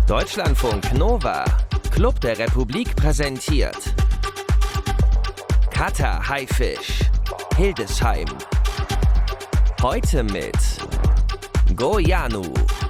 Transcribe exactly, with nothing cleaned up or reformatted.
Deutschlandfunk Nova, Club der Republik präsentiert Cutter Haifisch, Hildesheim. Heute mit Goianu.